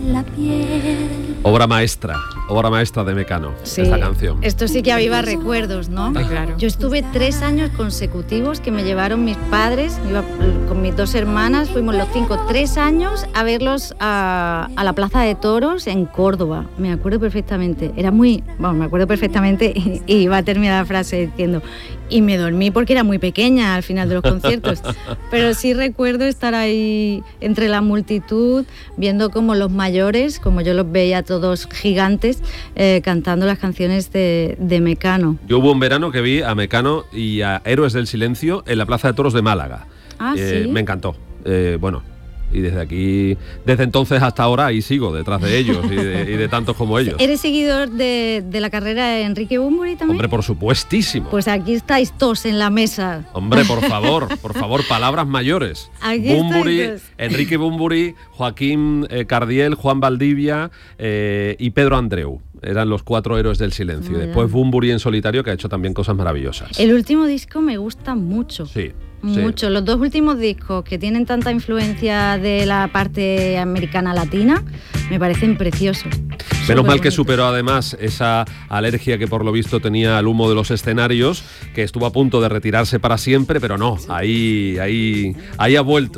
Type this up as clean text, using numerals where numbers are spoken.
la piel. Obra maestra de Mecano, Sí, esta canción. esto sí que aviva recuerdos, ¿no? Claro. Yo estuve 3 años consecutivos que me llevaron mis padres, iba con mis 2 hermanas, fuimos los 5, 3 años a verlos a la Plaza de Toros en Córdoba. Me acuerdo perfectamente, me acuerdo perfectamente y iba a terminar la frase diciendo, y me dormí porque era muy pequeña al final de los conciertos, pero sí recuerdo estar ahí entre la multitud, viendo como los mayores, como yo los veía todos gigantes, cantando las canciones de Mecano. Yo hubo un verano que vi a Mecano y a Héroes del Silencio en la Plaza de Toros de Málaga. ¿Sí? Me encantó. Y desde entonces hasta ahora ahí sigo detrás de ellos y de tantos como ellos. ¿Eres seguidor de la carrera de Enrique Bunbury también? Hombre, por supuestísimo. Pues aquí estáis todos en la mesa. Hombre, por favor, palabras mayores. Aquí Bunbury, estáis. Enrique Bunbury, Joaquín Cardiel, Juan Valdivia y Pedro Andreu. Eran los 4 héroes del silencio. Muy Después bien. Bunbury en solitario, que ha hecho también cosas maravillosas. El último disco me gusta mucho. Sí. Mucho. Los 2 últimos discos que tienen tanta influencia de la parte americana latina me parecen preciosos. Menos mal que Superbonitos. superó además esa alergia que por lo visto tenía al humo de los escenarios, que estuvo a punto de retirarse para siempre, pero no, ahí ha vuelto.